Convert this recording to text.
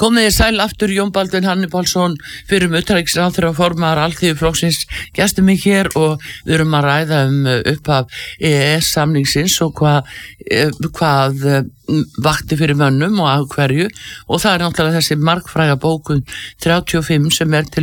Komið þið sæl aftur, Jón Baldvin Hannibalsson, fyrir utanríkisráðherra og formaður Alþýðuflokksins, gestur mig hér og við erum að ræða upphaf EES-samningsins og hvað vakti fyrir mönnum og af hverju, og það náttúrulega þessi margfræga bókun 35 sem til